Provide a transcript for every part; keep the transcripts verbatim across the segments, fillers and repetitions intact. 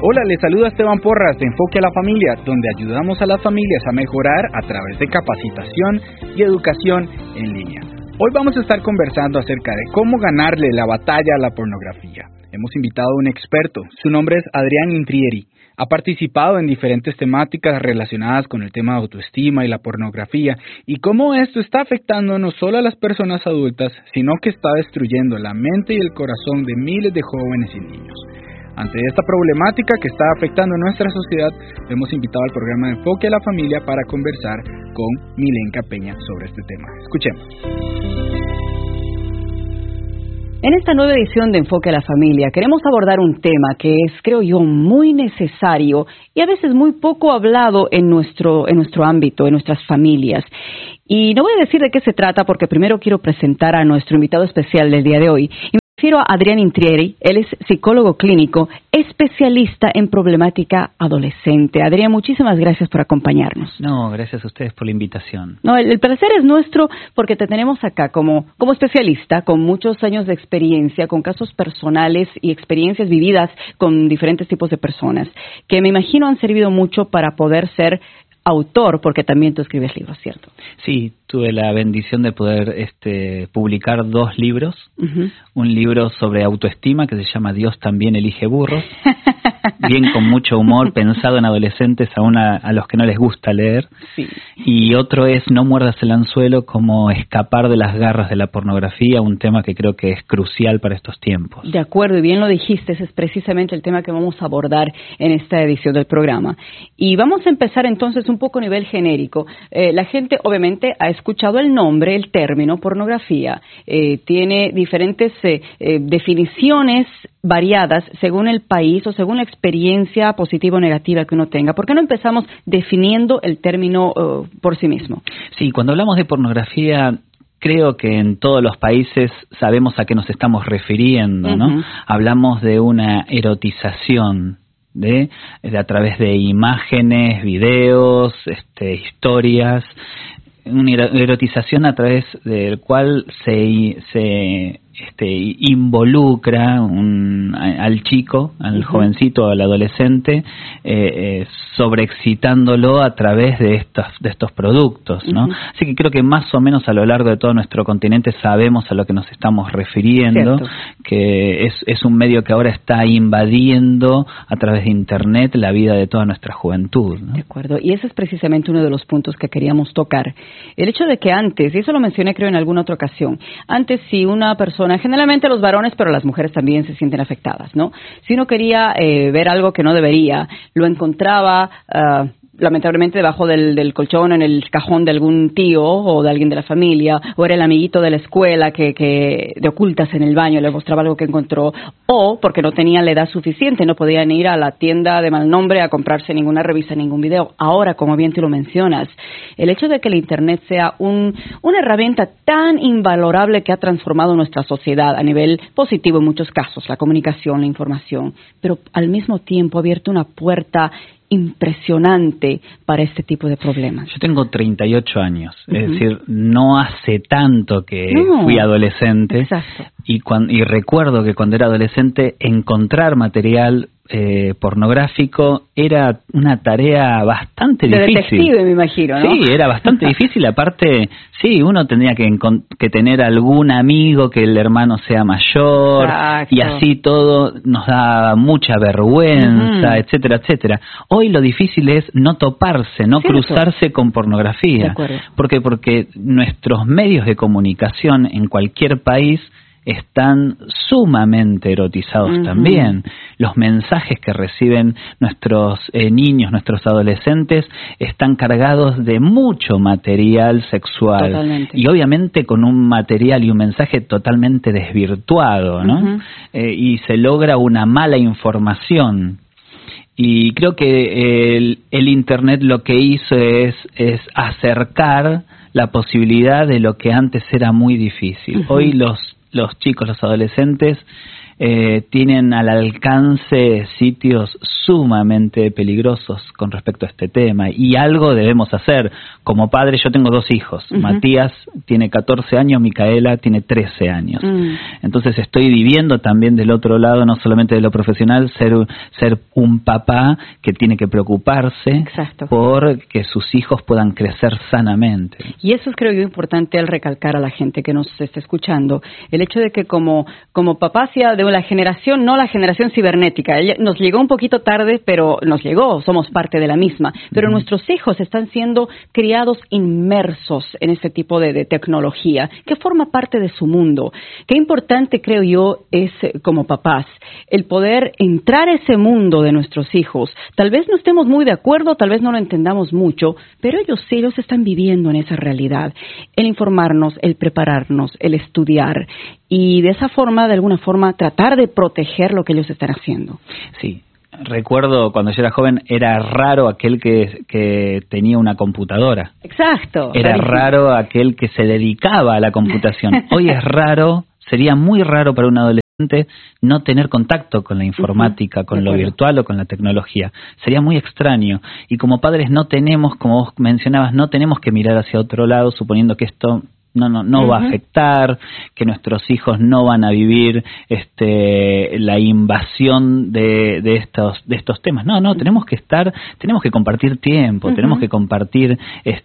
Hola, les saluda Esteban Porras de Enfoque a la Familia, donde ayudamos a las familias a mejorar a través de capacitación y educación en línea. Hoy vamos a estar conversando acerca de cómo ganarle la batalla a la pornografía. Hemos invitado a un experto, su nombre es Adrián Intrieri. Ha participado en diferentes temáticas relacionadas con el tema de autoestima y la pornografía y cómo esto está afectando no solo a las personas adultas, sino que está destruyendo la mente y el corazón de miles de jóvenes y niños. Ante esta problemática que está afectando a nuestra sociedad, hemos invitado al programa de Enfoque a la Familia para conversar con Milenka Peña sobre este tema. Escuchemos. En esta nueva edición de Enfoque a la Familia queremos abordar un tema que es, creo yo, muy necesario y a veces muy poco hablado en nuestro, en nuestro ámbito, en nuestras familias. Y no voy a decir de qué se trata porque primero quiero presentar a nuestro invitado especial del día de hoy. Y me refiero a Adrián Intrieri. Él es psicólogo clínico, especialista en problemática adolescente. Adrián, muchísimas gracias por acompañarnos. No, gracias a ustedes por la invitación. No, el, el placer es nuestro porque te tenemos acá como, como especialista, con muchos años de experiencia, con casos personales y experiencias vividas con diferentes tipos de personas, que me imagino han servido mucho para poder ser autor, porque también tú escribes libros, ¿cierto? Sí, tuve la bendición de poder este, publicar dos libros. Uh-huh. Un libro sobre autoestima que se llama Dios también elige burros, bien con mucho humor, pensado en adolescentes, aún a, a los que no les gusta leer. Sí. Y otro es No muerdas el anzuelo, cómo escapar de las garras de la pornografía, un tema que creo que es crucial para estos tiempos. De acuerdo, y bien lo dijiste, ese es precisamente el tema que vamos a abordar en esta edición del programa. Y vamos a empezar entonces un poco a nivel genérico. Eh, la gente obviamente ha escuchado el nombre, el término pornografía. Eh, tiene diferentes eh, eh, definiciones variadas según el país o según la experiencia positiva o negativa que uno tenga. ¿Por qué no empezamos definiendo el término uh, por sí mismo? Sí, cuando hablamos de pornografía, creo que en todos los países sabemos a qué nos estamos refiriendo, ¿no? Uh-huh. Hablamos de una erotización de, de a través de imágenes, videos, este, historias, una erotización a través del cual se se este, involucra un, al chico, al uh-huh. jovencito, al adolescente, eh, eh, sobreexcitándolo a través de estos de estos productos, ¿no? Uh-huh. Así que creo que más o menos a lo largo de todo nuestro continente sabemos a lo que nos estamos refiriendo, Cierto. que es, es un medio que ahora está invadiendo a través de Internet la vida de toda nuestra juventud, ¿no? De acuerdo, y ese es precisamente uno de los puntos que queríamos tocar. El hecho de que antes, y eso lo mencioné creo en alguna otra ocasión, antes si una persona, generalmente los varones, pero las mujeres también se sienten afectadas, ¿no? Si uno quería eh, ver algo que no debería, lo encontraba uh, lamentablemente debajo del, del colchón, en el cajón de algún tío o de alguien de la familia, o era el amiguito de la escuela que, que de ocultas en el baño le mostraba algo que encontró, o porque no tenían la edad suficiente, no podían ir a la tienda de mal nombre a comprarse ninguna revista, ningún video. Ahora, como bien tú lo mencionas, el hecho de que el Internet sea un, una herramienta tan invalorable que ha transformado nuestra sociedad a nivel positivo en muchos casos, la comunicación, la información, pero al mismo tiempo ha abierto una puerta impresionante para este tipo de problemas. Yo tengo treinta y ocho años, uh-huh. es decir, no hace tanto que no. fui adolescente. Exacto. Y, cuando, y recuerdo que cuando era adolescente encontrar material eh, pornográfico era una tarea bastante de difícil. De detective, me imagino, ¿no? Sí, era bastante difícil. Aparte, sí, uno tenía que, que tener algún amigo que el hermano sea mayor. Exacto. Y así todo nos da mucha vergüenza, uh-huh. etcétera, etcétera. Hoy lo difícil es no toparse, no Cierto. cruzarse con pornografía. De acuerdo. ¿Por qué? Porque nuestros medios de comunicación en cualquier país están sumamente erotizados uh-huh. también. Los mensajes que reciben nuestros eh, niños, nuestros adolescentes, están cargados de mucho material sexual. Totalmente. Y obviamente con un material y un mensaje totalmente desvirtuado, ¿no? Uh-huh. Eh, y se logra una mala información. Y creo que el, el Internet lo que hizo es, es acercar la posibilidad de lo que antes era muy difícil. Uh-huh. Hoy los los chicos, los adolescentes, eh, tienen al alcance sitios sumamente peligrosos con respecto a este tema, y algo debemos hacer. Como padre, yo tengo dos hijos, uh-huh. Matías tiene catorce años, Micaela tiene trece años. Uh-huh. Entonces estoy viviendo también del otro lado, no solamente de lo profesional, ser, ser un papá que tiene que preocuparse Exacto. por que sus hijos puedan crecer sanamente. Y eso es, creo yo, importante al recalcar a la gente que nos está escuchando, el hecho de que como, como papás ya de la generación, no la generación cibernética, ella nos llegó un poquito tarde, pero nos llegó, somos parte de la misma, pero uh-huh. nuestros hijos están siendo criados inmersos en este tipo de, de tecnología, que forma parte de su mundo. Qué importante, creo yo, es como papás, el poder entrar a ese mundo de nuestros hijos. Tal vez no estemos muy de acuerdo, tal vez no lo entendamos mucho, pero ellos sí, ellos están viviendo en esa realidad. El informarnos, el prepararnos, el estudiar y de esa forma, de alguna forma, tratar de proteger lo que ellos están haciendo. Sí. Recuerdo cuando yo era joven, era raro aquel que, que tenía una computadora. Exacto. Era rarísimo. Raro aquel que se dedicaba a la computación. Hoy es raro, sería muy raro para un adolescente no tener contacto con la informática, uh-huh. con lo virtual o con la tecnología. Sería muy extraño. Y como padres no tenemos, como vos mencionabas, no tenemos que mirar hacia otro lado suponiendo que esto no no no uh-huh. va a afectar, que nuestros hijos no van a vivir este la invasión de, de estos de estos temas. No, no, tenemos que estar, tenemos que compartir tiempo, uh-huh. tenemos que compartir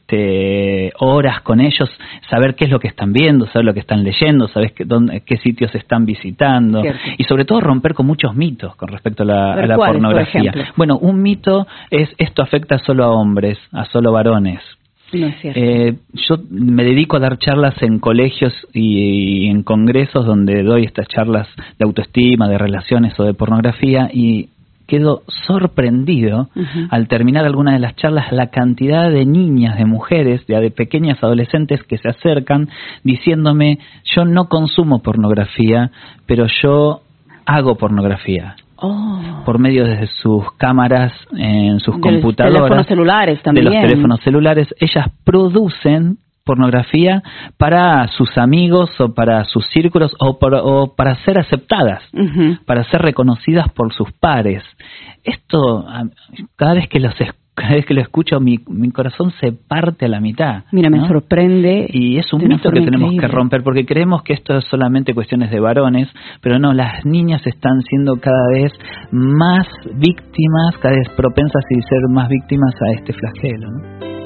este horas con ellos, saber qué es lo que están viendo, saber lo que están leyendo, saber qué, dónde, qué sitios están visitando. Cierto. Y sobre todo romper con muchos mitos con respecto a la, a la pornografía. Bueno, un mito es esto afecta solo a hombres, a solo varones. No es cierto. Eh, yo me dedico a dar charlas en colegios y, y en congresos donde doy estas charlas de autoestima, de relaciones o de pornografía, y quedo sorprendido uh-huh. al terminar alguna de las charlas la cantidad de niñas, de mujeres, de, de pequeñas adolescentes que se acercan diciéndome: yo no consumo pornografía, pero yo hago pornografía. Oh. Por medio de sus cámaras, en sus de computadoras, los teléfonos celulares también. de los teléfonos celulares, ellas producen pornografía para sus amigos o para sus círculos o, por, o para ser aceptadas, uh-huh. para ser reconocidas por sus pares. Esto, cada vez que los cada vez que lo escucho, mi, mi corazón se parte a la mitad. Mira, ¿no? me sorprende. Y es un mito que tenemos increíble. que romper, porque creemos que esto es solamente cuestiones de varones, pero no, las niñas están siendo cada vez más víctimas, cada vez propensas a ser más víctimas a este flagelo, ¿no?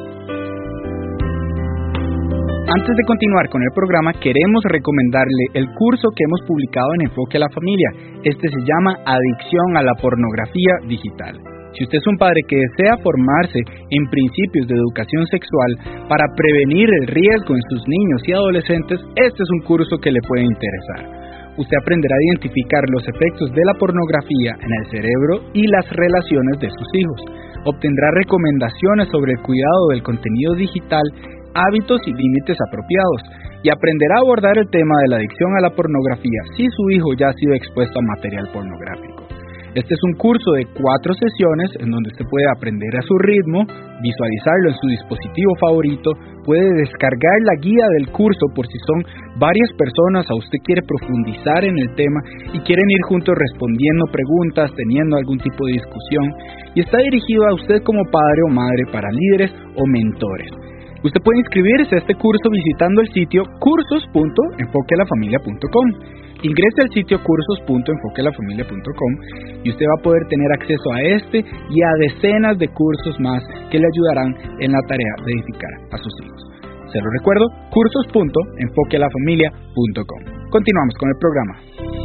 Antes de continuar con el programa, queremos recomendarle el curso que hemos publicado en Enfoque a la Familia. Este se llama Adicción a la Pornografía Digital. Si usted es un padre que desea formarse en principios de educación sexual para prevenir el riesgo en sus niños y adolescentes, este es un curso que le puede interesar. Usted aprenderá a identificar los efectos de la pornografía en el cerebro y las relaciones de sus hijos. Obtendrá recomendaciones sobre el cuidado del contenido digital, hábitos y límites apropiados, y aprenderá a abordar el tema de la adicción a la pornografía si su hijo ya ha sido expuesto a material pornográfico. Este es un curso de cuatro sesiones en donde usted puede aprender a su ritmo, visualizarlo en su dispositivo favorito, puede descargar la guía del curso por si son varias personas o usted quiere profundizar en el tema y quieren ir juntos respondiendo preguntas, teniendo algún tipo de discusión, y está dirigido a usted como padre o madre para líderes o mentores. Usted puede inscribirse a este curso visitando el sitio cursos punto enfoque a la familia punto com. Ingrese al sitio cursos punto enfoque a la familia punto com y usted va a poder tener acceso a este y a decenas de cursos más que le ayudarán en la tarea de edificar a sus hijos. Se lo recuerdo, cursos punto enfoque a la familia punto com. Continuamos con el programa.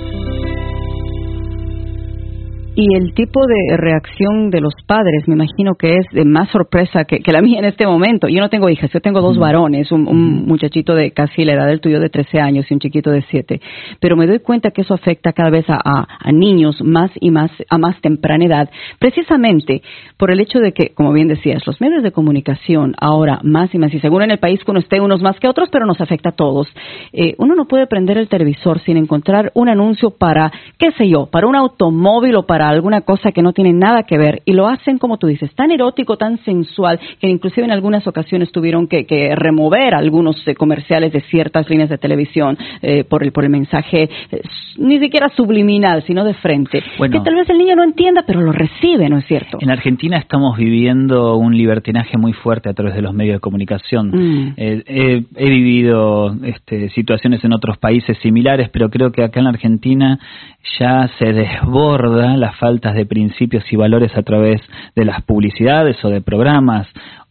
Y el tipo de reacción de los padres, me imagino que es de más sorpresa que, que la mía en este momento. Yo no tengo hijas, yo tengo dos uh-huh. varones, un, un muchachito de casi la edad del tuyo de trece años y un chiquito de siete. Pero me doy cuenta que eso afecta cada vez a, a, a niños más y más, a más temprana edad, precisamente por el hecho de que, como bien decías, los medios de comunicación ahora más y más, y seguro en el país que uno esté unos más que otros, pero nos afecta a todos. Eh, uno no puede prender el televisor sin encontrar un anuncio para, qué sé yo, para un automóvil o para alguna cosa que no tiene nada que ver y lo hacen, como tú dices, tan erótico, tan sensual, que inclusive en algunas ocasiones tuvieron que, que remover algunos eh, comerciales de ciertas líneas de televisión eh, por el por el mensaje eh, ni siquiera subliminal, sino de frente. Bueno, que tal vez el niño no entienda, pero lo recibe, ¿no es cierto? En Argentina estamos viviendo un libertinaje muy fuerte a través de los medios de comunicación. Mm. Eh, eh, he vivido este, situaciones en otros países similares, pero creo que acá en la Argentina ya se desborda las faltas de principios y valores a través de las publicidades o de programas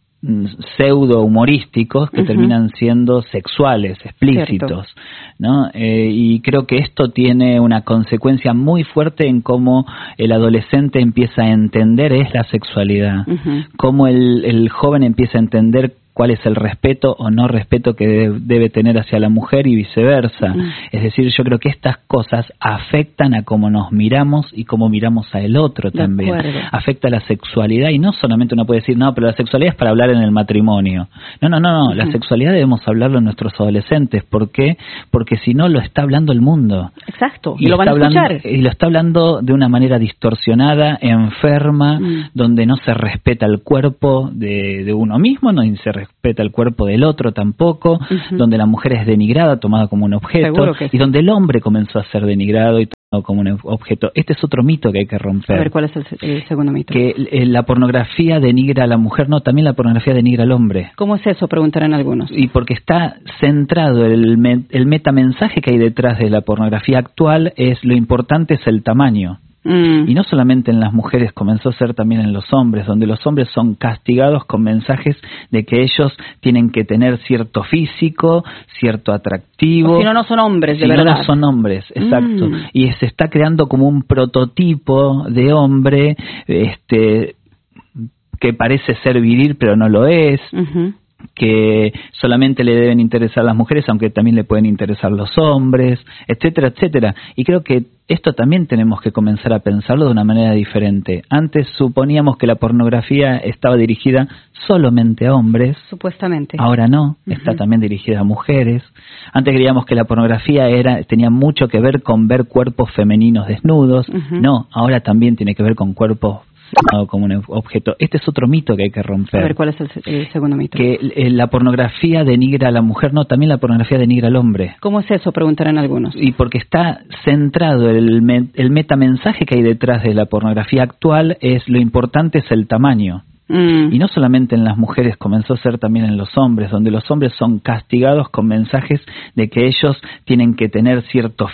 pseudo humorísticos que uh-huh. terminan siendo sexuales, explícitos, Cierto. ¿no? Eh, y creo que esto tiene una consecuencia muy fuerte en cómo el adolescente empieza a entender es la sexualidad, uh-huh. cómo el, el joven empieza a entender cuál es el respeto o no respeto que debe, debe tener hacia la mujer y viceversa. Mm. Es decir, yo creo que estas cosas afectan a cómo nos miramos y cómo miramos al otro también. Afecta a la sexualidad y no solamente uno puede decir, no, pero la sexualidad es para hablar en el matrimonio. No, no, no, no. Mm. La sexualidad debemos hablarlo en nuestros adolescentes. ¿Por qué? Porque si no lo está hablando el mundo. Exacto. Y, y lo van a escuchar. Hablando, y lo está hablando de una manera distorsionada, enferma, mm. donde no se respeta el cuerpo de, de uno mismo, no se respeta el cuerpo del otro tampoco, uh-huh. donde la mujer es denigrada, tomada como un objeto, sí. y donde el hombre comenzó a ser denigrado y tomado como un objeto. Este es otro mito que hay que romper. A ver, ¿cuál es el, el segundo mito? Que eh, la pornografía denigra a la mujer, no, también la pornografía denigra al hombre. ¿Cómo es eso? Preguntarán algunos. Y porque está centrado, el, me, el metamensaje que hay detrás de la pornografía actual es lo importante es el tamaño. Mm. Y no solamente en las mujeres, comenzó a ser también en los hombres, donde los hombres son castigados con mensajes de que ellos tienen que tener cierto físico, cierto atractivo. O si no, no son hombres, de si verdad. No, no son hombres, exacto. Mm. Y se está creando como un prototipo de hombre este, que parece ser viril, pero no lo es. Uh-huh. Que solamente le deben interesar las mujeres, aunque también le pueden interesar los hombres, etcétera, etcétera. Y creo que esto también tenemos que comenzar a pensarlo de una manera diferente. Antes suponíamos que la pornografía estaba dirigida solamente a hombres. Supuestamente. Ahora no, uh-huh. está también dirigida a mujeres. Antes creíamos que la pornografía era tenía mucho que ver con ver cuerpos femeninos desnudos. Uh-huh. No, ahora también tiene que ver con cuerpos como un objeto. Este es otro mito que hay que romper. A ver, ¿cuál es el, el segundo mito? Que eh, la pornografía denigra a la mujer, no, también la pornografía denigra al hombre. ¿Cómo es eso? Preguntarán algunos. Y porque está centrado, el, me, el metamensaje que hay detrás de la pornografía actual es lo importante es el tamaño. Mm. Y no solamente en las mujeres, comenzó a ser también en los hombres, donde los hombres son castigados con mensajes de que ellos tienen que tener cierto